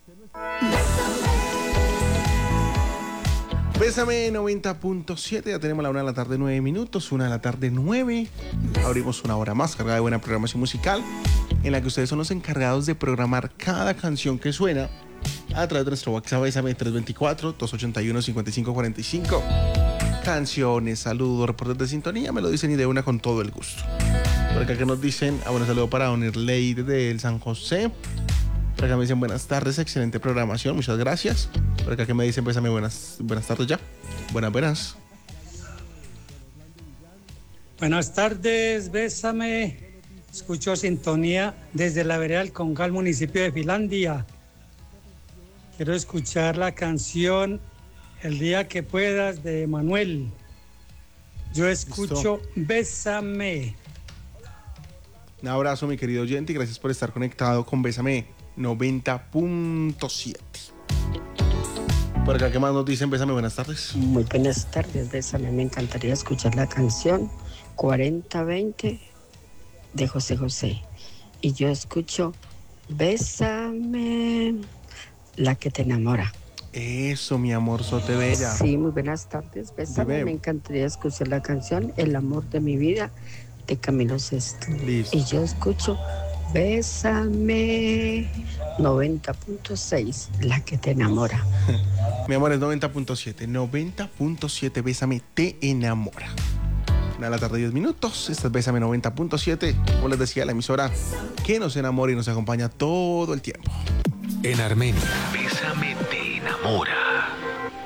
Bésame 90.7, ya tenemos la 1 de la tarde, 9 minutos, 1 de la tarde, 9. Abrimos una hora más cargada de buena programación musical, en la que ustedes son los encargados de programar cada canción que suena a través de nuestro WhatsApp Bésame 324-281-5545. Canciones, saludos, reportes de sintonía, me lo dicen y de una con todo el gusto. Por acá que nos dicen, bueno, saludo para Don Irley del San José. Por acá me dicen buenas tardes, excelente programación, muchas gracias. Por acá que me dicen, bésame, buenas tardes ya. Buenas. Buenas tardes, bésame. Escucho sintonía desde la vereda del Congal, municipio de Finlandia. Quiero escuchar la canción El día que puedas de Manuel. Yo escucho Bésame. Un abrazo, mi querido oyente, y gracias por estar conectado con Bésame 90.7. Por acá, ¿qué más nos dicen? Bésame, buenas tardes. Muy buenas tardes, Bésame. Me encantaría escuchar la canción 4020 de José José. Y yo escucho Bésame, la que te enamora. Eso, mi amor, sote bella. Sí, muy buenas tardes, Bésame. Dime. Me encantaría escuchar la canción El amor de mi vida de Camilo Sesto. Listo. Y yo escucho Bésame 90.6, la que te enamora. Mi amor, es 90.7. Bésame, te enamora. 1 de la tarde, 10 minutos. Esta es Bésame 90.7. Como les decía, la emisora que nos enamora y nos acompaña todo el tiempo. En Armenia, Bésame te enamora.